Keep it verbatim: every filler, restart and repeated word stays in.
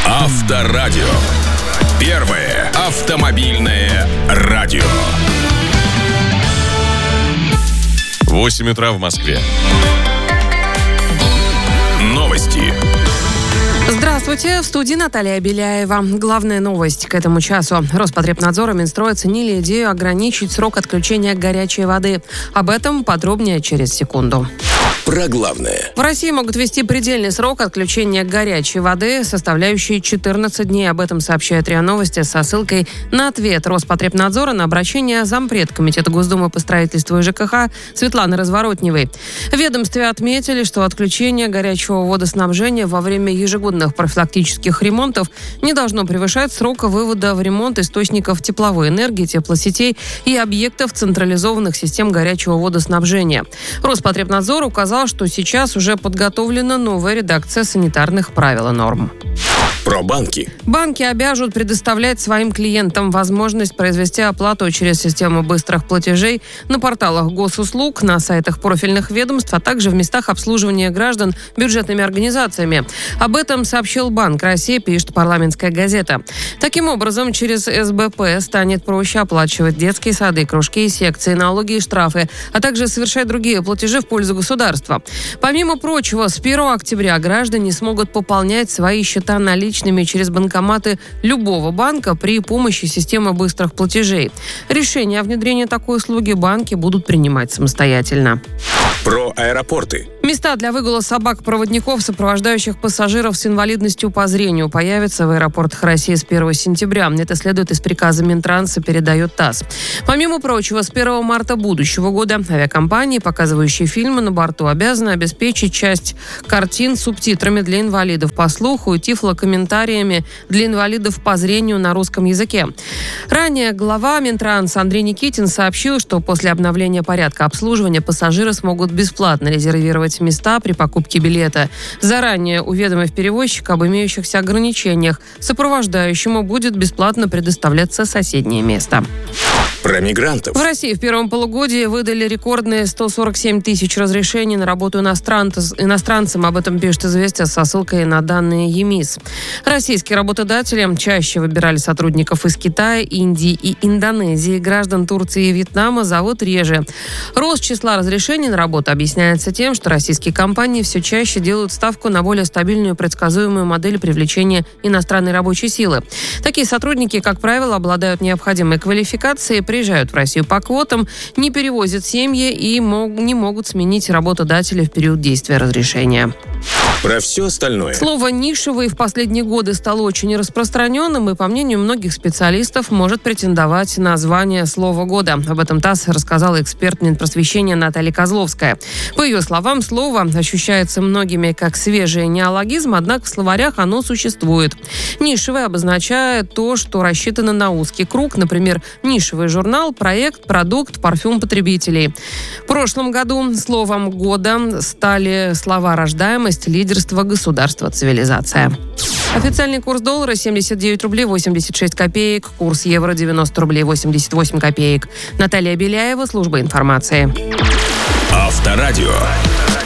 Авторадио. Первое автомобильное радио. восемь утра в Москве. Новости. Здравствуйте, в студии Наталья Беляева. Главная новость к этому часу. Роспотребнадзор и Минстрой оценили идею ограничить срок отключения горячей воды. Об этом подробнее через секунду. Про главное. В России могут ввести предельный срок отключения горячей воды, составляющий четырнадцать дней. Об этом сообщает РИА Новости со ссылкой на ответ Роспотребнадзора на обращение зампред Комитета Госдумы по строительству и ЖКХ Светланы Разворотневой. В ведомстве отметили, что отключение горячего водоснабжения во время ежегодных профилактических ремонтов не должно превышать срока вывода в ремонт источников тепловой энергии, теплосетей и объектов централизованных систем горячего водоснабжения. Роспотребнадзор указал, что сейчас уже подготовлена новая редакция санитарных правил и норм. Про банки. Банки обяжут предоставлять своим клиентам возможность произвести оплату через систему быстрых платежей на порталах госуслуг, на сайтах профильных ведомств, а также в местах обслуживания граждан бюджетными организациями. Об этом сообщил Банк России, пишет «Парламентская газета». Таким образом, через эс бэ пэ станет проще оплачивать детские сады, кружки, секции, налоги и штрафы, а также совершать другие платежи в пользу государства. Помимо прочего, с первого октября граждане смогут пополнять свои счета наличными через банкоматы любого банка при помощи системы быстрых платежей. Решение о внедрении такой услуги банки будут принимать самостоятельно. Про аэропорты. Места для выгула собак-проводников, сопровождающих пассажиров с инвалидностью по зрению, появятся в аэропортах России с первого сентября. Это следует из приказа Минтранса, передает ТАСС. Помимо прочего, с первого марта будущего года авиакомпании, показывающие фильмы на борту, обязаны обеспечить часть картин с субтитрами для инвалидов по слуху и тифлокомментариями для инвалидов по зрению на русском языке. Ранее глава Минтранса Андрей Никитин сообщил, что после обновления порядка обслуживания пассажиры смогут бесплатно резервировать места при покупке билета, заранее уведомив перевозчика об имеющихся ограничениях. Сопровождающему будет бесплатно предоставляться соседнее место. Про мигрантов. В России в первом полугодии выдали рекордные сто сорок семь тысяч разрешений на работу иностранцам. Об этом пишет «Известия» со ссылкой на данные ЕМИС. Российские работодатели чаще выбирали сотрудников из Китая, Индии и Индонезии. Граждан Турции и Вьетнама зовут реже. Рост числа разрешений на работу объясняется тем, что российские компании все чаще делают ставку на более стабильную и предсказуемую модель привлечения иностранной рабочей силы. Такие сотрудники, как правило, обладают необходимой квалификацией, приезжают в Россию по квотам, не перевозят семьи и мог, не могут сменить работодателя в период действия разрешения. Про все остальное. Слово «нишевый» в последние годы стало очень распространенным и, по мнению многих специалистов, может претендовать на звание «Слово года». Об этом ТАСС рассказала эксперт Минпросвещения Наталья Козловская. По ее словам, слово ощущается многими как свежий неологизм, однако в словарях оно существует. Нишевый обозначает то, что рассчитано на узкий круг, например, нишевый журнал, проект, продукт, парфюм потребителей. В прошлом году словом года стали слова «рождаемость», «лидерство», «государство», «цивилизация». Официальный курс доллара семьдесят девять рублей восемьдесят шесть копеек, курс евро девяносто рублей восемьдесят восемь копеек. Наталья Беляева, служба информации. Авторадио.